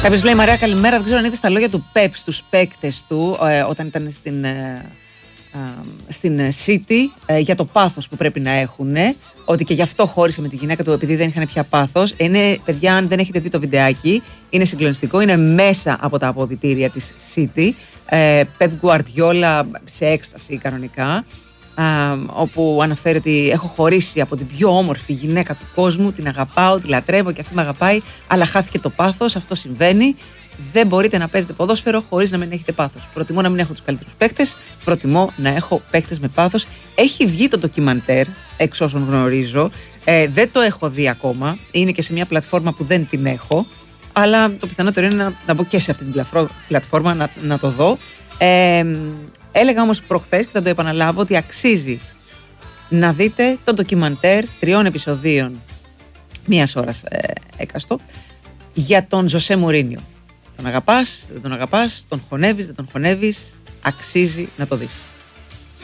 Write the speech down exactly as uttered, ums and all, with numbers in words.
Κάποιος λέει Μαρία καλημέρα, δεν ξέρω αν είδες τα λόγια του Πεπ στους παίκτες του ε, όταν ήταν στην, ε, ε, στην City ε, για το πάθος που πρέπει να έχουν, ε, ότι και γι' αυτό χώρισε με τη γυναίκα του επειδή δεν είχαν πια πάθος. Είναι, παιδιά, αν δεν έχετε δει το βιντεάκι, είναι συγκλονιστικό, είναι μέσα από τα αποδυτήρια της City. ε, Pep Guardiola σε έκσταση κανονικά, Uh, όπου αναφέρει ότι έχω χωρίσει από την πιο όμορφη γυναίκα του κόσμου, την αγαπάω, τη λατρεύω και αυτή με αγαπάει, αλλά χάθηκε το πάθος, αυτό συμβαίνει. Δεν μπορείτε να παίζετε ποδόσφαιρο χωρίς να μην έχετε πάθος. Προτιμώ να μην έχω τους καλύτερους παίκτες, προτιμώ να έχω παίκτες με πάθος. Έχει βγει το ντοκιμαντέρ, εξ όσων γνωρίζω, ε, δεν το έχω δει ακόμα, είναι και σε μια πλατφόρμα που δεν την έχω, αλλά το πιθανότερο είναι να, να μπω και σε αυτή την πλατφόρμα να, να το δω. Ε, Έλεγα όμως προχθές και θα το επαναλάβω ότι αξίζει να δείτε το ντοκιμαντέρ τριών επεισοδίων μίας ώρας ε, έκαστο για τον Ζωσέ Μουρίνιο. Τον αγαπάς, δεν τον αγαπάς, τον χωνεύεις, δεν τον χωνεύεις, αξίζει να το δεις.